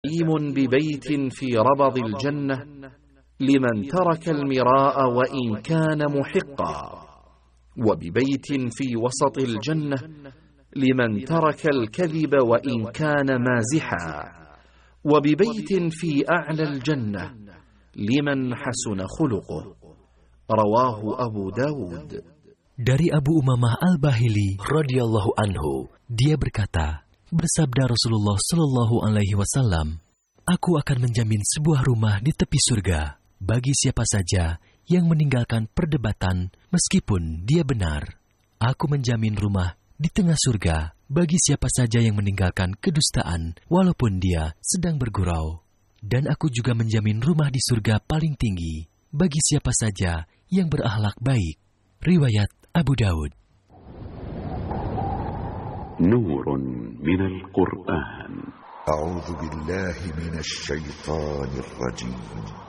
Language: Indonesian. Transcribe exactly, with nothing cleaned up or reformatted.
زعيم ببيت في ربض الجنة لمن ترك المراء وإن كان محقا، وببيت في وسط الجنة لمن ترك الكذب وإن كان مازحا، وببيت في أعلى الجنة لمن حسن خلقه. رواه أبو داود. Dari Abu Umamah Al-Bahili radhiyallahu anhu, dia berkata, bersabda Rasulullah sallallahu alaihi wasallam, aku akan menjamin sebuah rumah di tepi surga bagi siapa saja yang meninggalkan perdebatan meskipun dia benar. Aku menjamin rumah di tengah surga bagi siapa saja yang meninggalkan kedustaan walaupun dia sedang bergurau. Dan aku juga menjamin rumah di surga paling tinggi bagi siapa saja yang berakhlak baik. Riwayat Abu Daud. Nurun minal Qur'an. A'udzu billahi minasy syaithanir rajim.